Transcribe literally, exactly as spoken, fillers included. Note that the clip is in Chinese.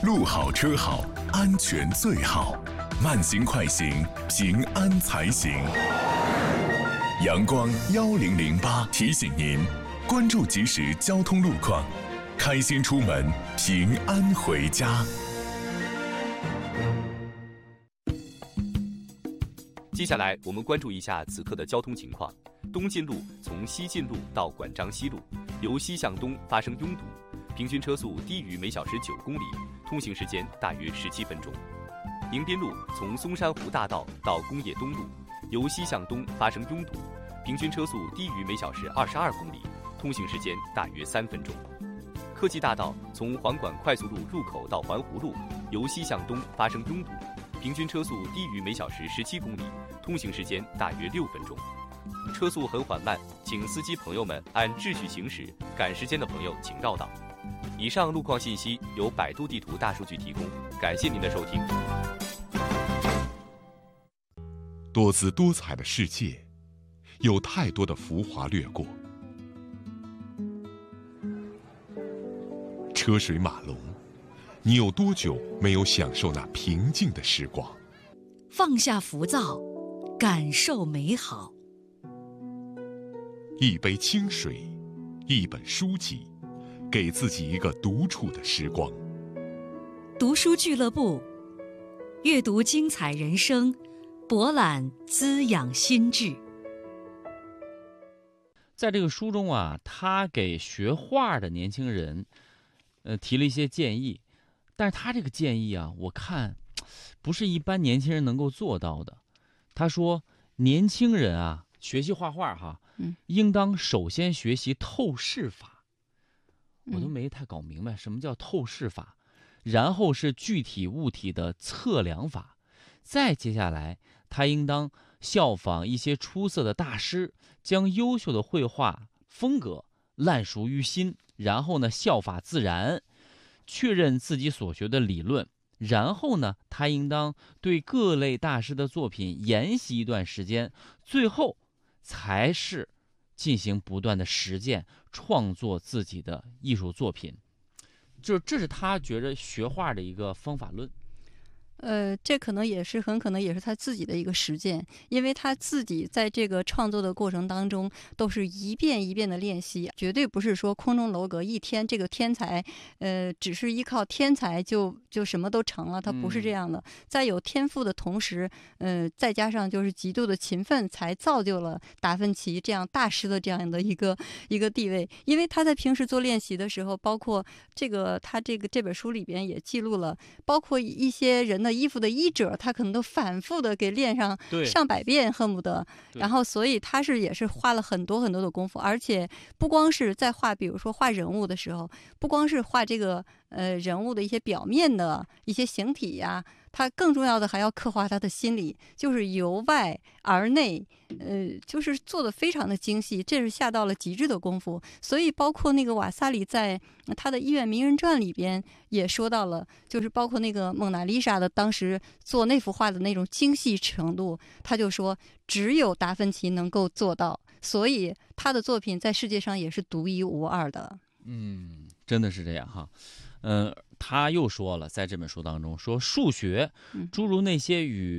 路好车好，安全最好。慢行快行，平安才行。阳光幺零零八提醒您，关注即时交通路况，开心出门，平安回家。 接下来我们关注一下此刻的交通情况。东进路从西进路到管章西路，由西向东发生拥堵，平均车速低于每小时九公里，通行时间大约十七分钟。迎宾路从松山湖大道到工业东路，由西向东发生拥堵，平均车速低于每小时二十二公里，通行时间大约三分钟。科技大道从环管快速路入口到环湖路，由西向东发生拥堵，平均车速低于每小时十七公里，通行时间大约六分钟。车速很缓慢，请司机朋友们按秩序行驶，赶时间的朋友请绕道。以上路况信息由百度地图大数据提供，感谢您的收听。 多姿多彩的世界，有太多的浮华掠过，车水马龙，你有多久没有享受那平静的时光？ 放下浮躁，感受美好。 一杯清水，一本书籍，给自己一个独处的时光。 读书俱乐部，阅读精彩人生，博览滋养心智。 在这个书中啊，他给学画的年轻人，呃，提了一些建议，但是他这个建议啊，我看不是一般年轻人能够做到的。他说，年轻人啊，学习画画哈，嗯，应当首先学习透视法。我都没太搞明白什么叫透视法，然后是具体物体的测量法，再接下来他应当效仿一些出色的大师，将优秀的绘画风格烂熟于心，然后呢效法自然，确认自己所学的理论，然后呢他应当对各类大师的作品研习一段时间，最后才是进行不断的实践，创作自己的艺术作品。就这是他觉得学画的一个方法论。 呃，这可能也是很可能也是他自己的一个实践，因为他自己在这个创作的过程当中都是一遍一遍的练习，绝对不是说空中楼阁一天这个天才，呃，只是依靠天才就就什么都成了，他不是这样的。嗯、在有天赋的同时，呃，再加上就是极度的勤奋，才造就了达芬奇这样大师的这样的一个一个地位。因为他在平时做练习的时候，包括这个他这个这本书里边也记录了，包括一些人的衣服的衣褶，他可能都反复的给练上上百遍，恨不得。然后，所以他是也是花了很多很多的功夫，而且不光是在画，比如说画人物的时候，不光是画这个呃人物的一些表面的一些形体呀、啊，他更重要的还要刻画他的心理，就是由外而内，呃，就是做的非常的精细，这是下到了极致的功夫。所以，包括那个瓦萨里在他的《医院名人传》里边也说到了，就是包括那个蒙娜丽莎的当时做那幅画的那种精细程度，他就说只有达芬奇能够做到，所以他的作品在世界上也是独一无二的。 嗯，真的是这样哈。嗯、呃，他又说了，在这本书当中说，数学，诸如那些与